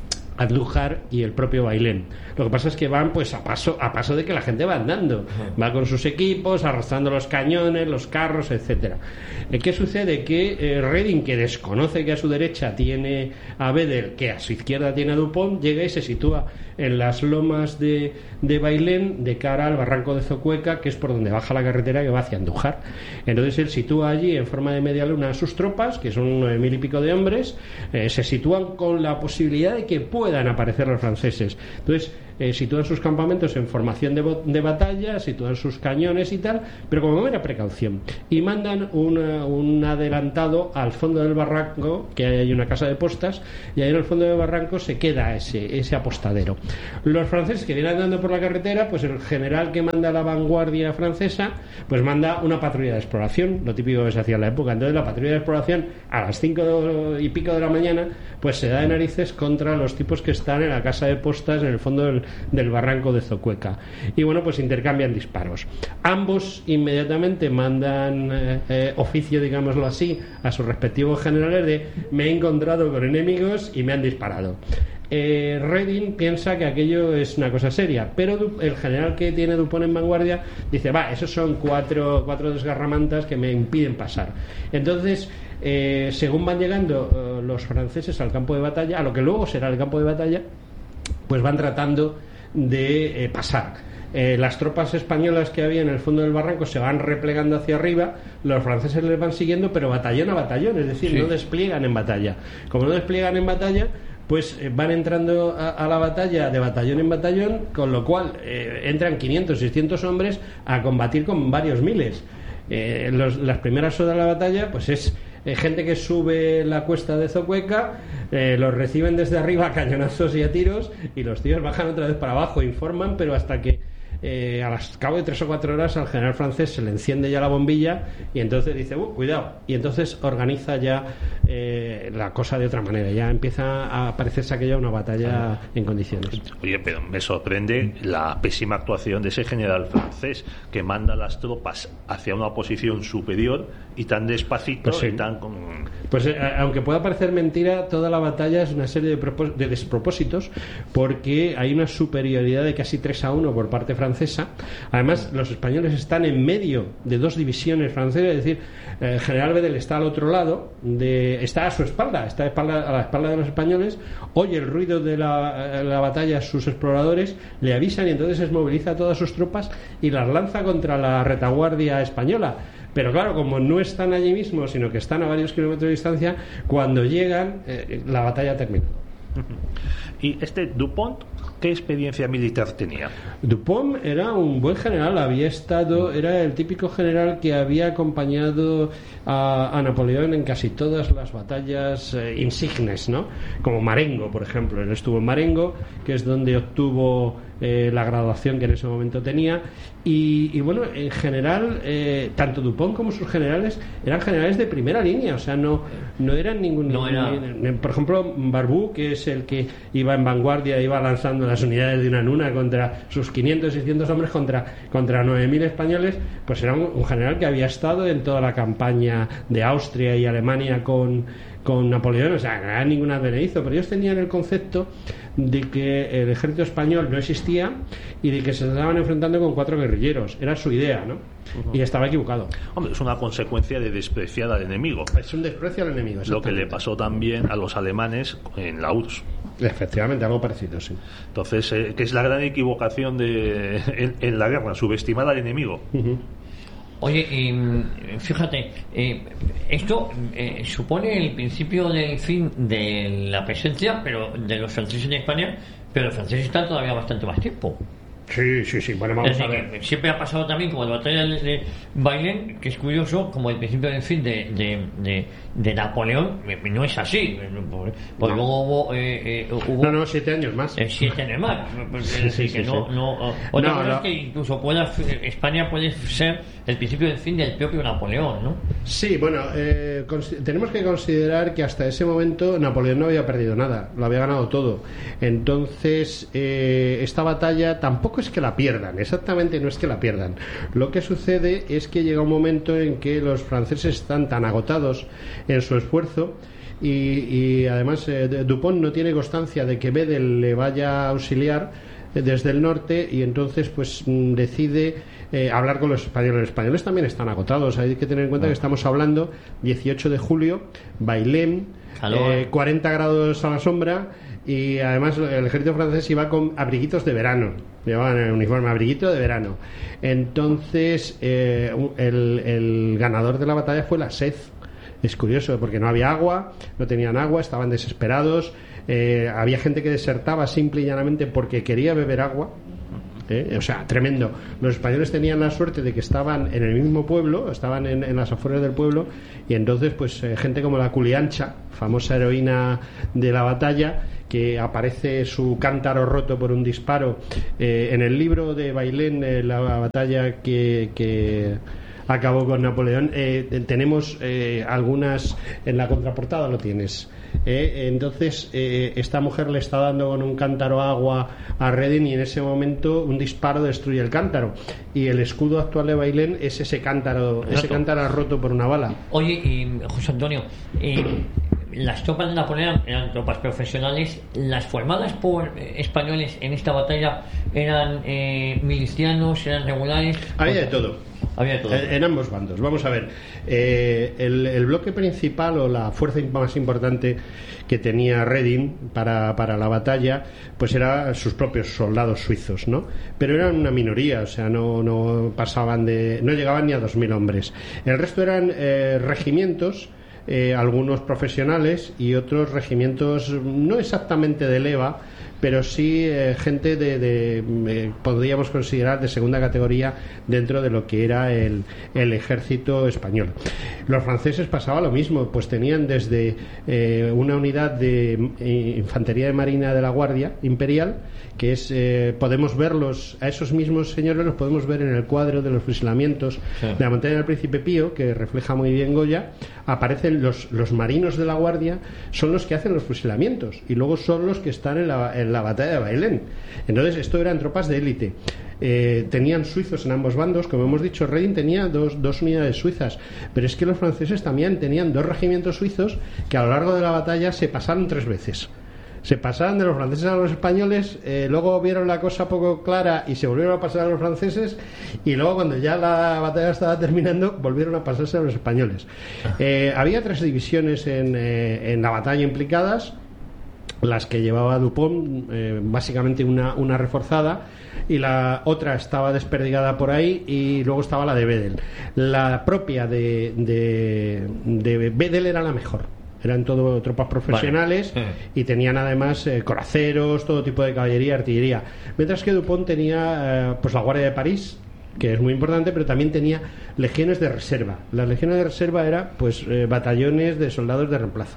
Andújar y el propio Bailén. Lo que pasa es que van pues a paso a paso de que la gente va andando, va con sus equipos, arrastrando los cañones, los carros, etcétera. ¿Qué sucede? Que eh, Reding, que desconoce que a su derecha tiene a Bedel, que a su izquierda tiene a Dupont, llega y se sitúa en las lomas de, de Bailén, de cara al barranco de Zocueca, que es por donde baja la carretera que va hacia Andújar. Entonces él sitúa allí en forma de media luna a sus tropas, que son nueve mil y pico de hombres, eh, se sitúan con la posibilidad de que puedan aparecer los franceses. Entonces eh, sitúan sus campamentos en formación de, de batalla, sitúan sus cañones y tal, pero como mera precaución, y mandan una, un adelantado al fondo del barranco, que hay una casa de postas, y ahí en el fondo del barranco se queda ese, ese apostadero. Los franceses que vienen andando por la carretera, pues el general que manda la vanguardia francesa pues manda una patrulla de exploración, lo típico que se hacía en la época. Entonces la patrulla de exploración a las cinco y pico de la mañana pues se da de narices contra los tipos que están en la casa de postas en el fondo del, del barranco de Zocueca, y bueno, pues intercambian disparos. Ambos inmediatamente mandan eh, eh, oficio, digámoslo así, a sus respectivos generales de: me he encontrado con enemigos y me han disparado. Eh, Reding piensa que aquello es una cosa seria, pero el general que tiene Dupont en vanguardia dice: va, esos son cuatro, cuatro desgarramantas que me impiden pasar. Entonces, eh, según van llegando eh, los franceses al campo de batalla, a lo que luego será el campo de batalla, pues van tratando de eh, pasar. Eh, las tropas españolas que había en el fondo del barranco se van replegando hacia arriba, los franceses les van siguiendo, pero batallón a batallón, es decir, sí, no despliegan en batalla. Como no despliegan en batalla, pues eh, van entrando a, a la batalla de batallón en batallón, con lo cual eh, entran quinientos, seiscientos hombres a combatir con varios miles. Eh, los, las primeras horas de la batalla, pues es eh, gente que sube la cuesta de Zocueca, eh, los reciben desde arriba a cañonazos y a tiros, y los tíos bajan otra vez para abajo, informan, pero hasta que Eh, al cabo de tres o cuatro horas al general francés se le enciende ya la bombilla y entonces dice: uh, cuidado, y entonces organiza ya eh, la cosa de otra manera, ya empieza a parecerse aquella una batalla en condiciones. Oye, pero me sorprende la pésima actuación de ese general francés que manda las tropas hacia una posición superior y tan despacito, pues sí. y tan con... Pues eh, aunque pueda parecer mentira, toda la batalla es una serie de, propós- de despropósitos, porque hay una superioridad de casi tres a uno por parte francesa. Además, los españoles están en medio de dos divisiones francesas, es decir, el general Bedel está al otro lado, de, está a su espalda, está a, espalda, a la espalda de los españoles, oye el ruido de la, la batalla, sus exploradores le avisan, y entonces moviliza a todas sus tropas y las lanza contra la retaguardia española. Pero claro, como no están allí mismo, sino que están a varios kilómetros de distancia, cuando llegan, eh, la batalla termina. ¿Y este Dupont qué experiencia militar tenía? Dupont era un buen general, había estado, era el típico general que había acompañado a, a Napoleón en casi todas las batallas eh, insignes, ¿no? Como Marengo, por ejemplo. Él estuvo en Marengo, que es donde obtuvo eh, la graduación que en ese momento tenía, y, y bueno, en general, eh, tanto Dupont como sus generales eran generales de primera línea, o sea, no, no eran ningún... No era... ningún por ejemplo, Barbu, que es el que iba en vanguardia, iba lanzando las unidades de Unanuna contra sus quinientos, seiscientos hombres contra, contra nueve mil españoles, pues era un, un general que había estado en toda la campaña de Austria y Alemania con, con Napoleón, o sea, no era ningún advenedizo, pero ellos tenían el concepto de que el ejército español no existía y de que se estaban enfrentando con cuatro guerrilleros, era su idea, ¿no? Uh-huh. Y estaba equivocado. Hombre, es una consecuencia de despreciar al enemigo. Es un desprecio al enemigo. Lo que le pasó también a los alemanes en la U R S S. Efectivamente, algo parecido, sí. Entonces, eh, que es la gran equivocación de en, en la guerra, subestimar al enemigo. Uh-huh. Oye, eh, fíjate, eh, esto eh, supone el principio del fin de la presencia, pero de los franceses en España, pero los franceses están todavía bastante más tiempo. Sí, sí, sí. Bueno, vamos Es a decir, ver. que siempre ha pasado también como la batalla de, de Bailén, que es curioso, como el principio del fin de, de, de, de Napoleón, eh, no es así. Porque No. luego hubo, eh, eh, hubo No, no, siete años más. eh, siete años más. Es Sí, decir, sí, que sí, no, sí. no, uh, otra No, cosa no. es que incluso pueda, España puede ser el principio del fin del propio Napoleón, ¿no? Sí, bueno, eh, cons- tenemos que considerar que hasta ese momento Napoleón no había perdido nada, lo había ganado todo. Entonces, eh, esta batalla tampoco es que la pierdan, exactamente no es que la pierdan. Lo que sucede es que llega un momento en que los franceses están tan agotados en su esfuerzo y, y además eh, Dupont no tiene constancia de que Wedel le vaya a auxiliar eh, desde el norte y entonces pues mm, decide eh, hablar con los españoles. Los españoles también están agotados, hay que tener en cuenta que estamos hablando dieciocho de julio, Bailén, Calor. eh, cuarenta grados a la sombra y además el ejército francés iba con abriguitos de verano, llevaban el uniforme abriguito de verano. Entonces eh, el, el ganador de la batalla fue la sed. Es curioso porque no había agua, no tenían agua, estaban desesperados, eh, había gente que desertaba simple y llanamente porque quería beber agua. ¿Eh? O sea, tremendo. Los españoles tenían la suerte de que estaban en el mismo pueblo, estaban en, en las afueras del pueblo, y entonces, pues, eh, gente como la Culiancha, famosa heroína de la batalla, que aparece su cántaro roto por un disparo eh, en el libro de Bailén, eh, la batalla que, que acabó con Napoleón. Eh, tenemos eh, algunas en la contraportada, lo tienes. Eh, entonces eh, esta mujer le está dando con un cántaro agua a Reding y en ese momento un disparo destruye el cántaro y el escudo actual de Bailén es ese cántaro, ese cántaro roto por una bala. Oye, y José Antonio, eh, las tropas de Napoleón eran tropas profesionales. Las formadas por eh, españoles en esta batalla eran eh, milicianos, eran regulares. Había de todo. Había de todo. En, en ambos bandos. Vamos a ver. Eh, el, el bloque principal o la fuerza más importante que tenía Reding para, para la batalla, pues era sus propios soldados suizos, ¿no? Pero eran una minoría, o sea, no, no pasaban de, no llegaban ni a dos mil hombres. El resto eran eh, regimientos. Eh, algunos profesionales y otros regimientos no exactamente de leva, pero sí eh, gente de, de eh, podríamos considerar de segunda categoría dentro de lo que era el, el ejército español. Los franceses pasaba lo mismo, pues tenían desde eh, una unidad de eh, infantería de marina de la Guardia Imperial, que es eh, podemos verlos, a esos mismos señores los podemos ver en el cuadro de los fusilamientos sí. de la montaña del Príncipe Pío, que refleja muy bien Goya. Aparecen los, los marinos de la Guardia, son los que hacen los fusilamientos y luego son los que están en la, en la batalla de Bailén. Entonces esto eran tropas de élite. Eh, tenían suizos en ambos bandos, como hemos dicho. Reding tenía dos, dos unidades suizas, pero es que los franceses también tenían dos regimientos suizos que a lo largo de la batalla se pasaron tres veces. Se pasaron de los franceses a los españoles, eh, luego vieron la cosa poco clara y se volvieron a pasar a los franceses, y luego cuando ya la batalla estaba terminando volvieron a pasarse a los españoles. Eh, había tres divisiones en, eh, en la batalla implicadas, las que llevaba Dupont, eh, básicamente una, una reforzada, y la otra estaba desperdigada por ahí, y luego estaba la de Wedel. La propia de, de, de Wedel era la mejor. Eran todo tropas profesionales, vale. Y tenían además eh, coraceros, todo tipo de caballería, artillería. Mientras que Dupont tenía eh, pues la Guardia de París, que es muy importante, pero también tenía legiones de reserva. Las legiones de reserva eran pues eh, batallones de soldados de reemplazo.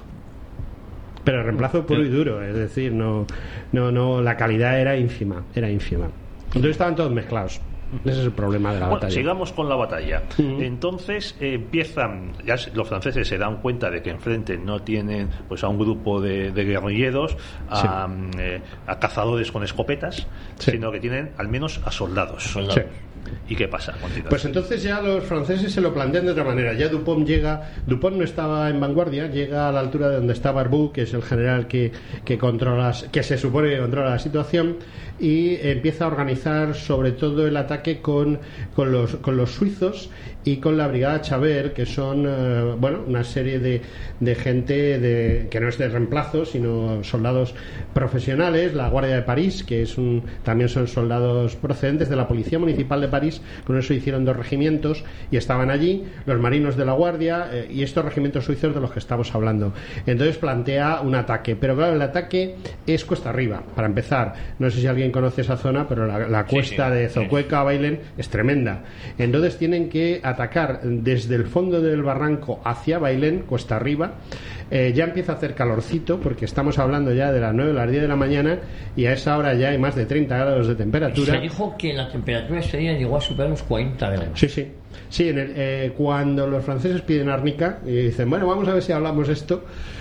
Pero reemplazo puro y duro, es decir, no, no, no, la calidad era ínfima, era ínfima. Entonces estaban todos mezclados. Ese es el problema de la bueno, batalla. Sigamos con la batalla. Uh-huh. Entonces eh, empiezan, ya los franceses se dan cuenta de que enfrente no tienen pues a un grupo de, de guerrilleros, a, sí. eh, a cazadores con escopetas, sí. sino que tienen al menos a soldados. soldados. Sí. ¿Y qué pasa? Continúa. Pues entonces ya los franceses se lo plantean de otra manera. Ya Dupont llega, Dupont no estaba en vanguardia, llega a la altura de donde está Barbu, que es el general que, que controla, que se supone que controla la situación, y empieza a organizar sobre todo el ataque ataque con, con, los, con los suizos y con la Brigada Chabert, que son eh, bueno, una serie de, de gente de, que no es de reemplazo, sino soldados profesionales, la Guardia de París, que es un, también son soldados procedentes de la Policía Municipal de París. Con eso hicieron dos regimientos y estaban allí, los marinos de la Guardia eh, y estos regimientos suizos de los que estamos hablando. Entonces plantea un ataque, pero claro, el ataque es cuesta arriba, para empezar. No sé si alguien conoce esa zona, pero la, la cuesta sí, sí, de Zocueca a Bailén es tremenda. Entonces tienen que atacar desde el fondo del barranco hacia Bailén, cuesta arriba. Eh, ya empieza a hacer calorcito, porque estamos hablando ya de las nueve, las diez de la mañana, y a esa hora ya hay más de treinta grados de temperatura. Se dijo que la temperatura ese día llegó a superar los cuarenta grados. Sí, sí. Sí, en el, eh, cuando los franceses piden árnica y dicen, bueno, vamos a ver si hablamos esto,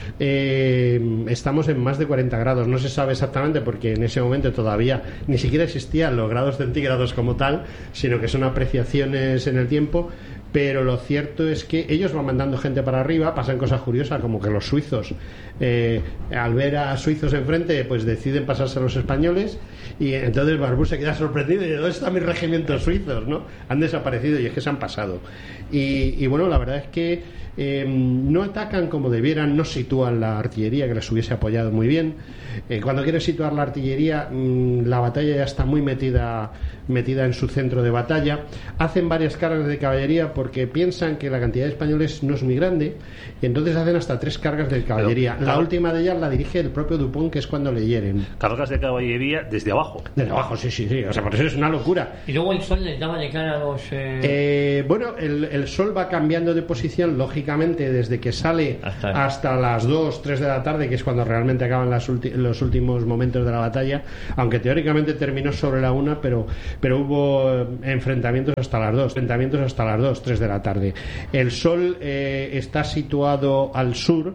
eh, estamos en más de cuarenta grados. No se sabe exactamente porque en ese momento todavía ni siquiera existían los grados centígrados como tal, sino que son apreciaciones en el tiempo. Pero lo cierto es que ellos van mandando gente para arriba. Pasan cosas curiosas, como que los suizos, eh, al ver a suizos enfrente, pues deciden pasarse a los españoles, y entonces Barbú se queda sorprendido y dice, ¿dónde están mis regimientos suizos? ¿No? Han desaparecido, y es que se han pasado. Y, y bueno, la verdad es que eh, no atacan como debieran, no sitúan la artillería, que les hubiese apoyado muy bien. Eh, cuando quieren situar la artillería, mmm, la batalla ya está muy metida metida en su centro de batalla. Hacen varias cargas de caballería porque piensan que la cantidad de españoles no es muy grande, y entonces hacen hasta tres cargas de caballería. Pero, la claro, última de ellas la dirige el propio Dupont, que es cuando le hieren. Cargas de caballería desde abajo. Desde abajo, sí, sí, sí. O sea, por eso es una locura. Y luego el sol les daba de cara a los... Eh... Eh, bueno, el, el sol va cambiando de posición, lógicamente, desde que sale hasta, hasta las dos, tres de la tarde, que es cuando realmente acaban las ulti- los últimos momentos de la batalla, aunque teóricamente terminó sobre la una, pero pero hubo enfrentamientos hasta las dos, enfrentamientos hasta las dos, tres de la tarde. El sol eh, está situado al sur,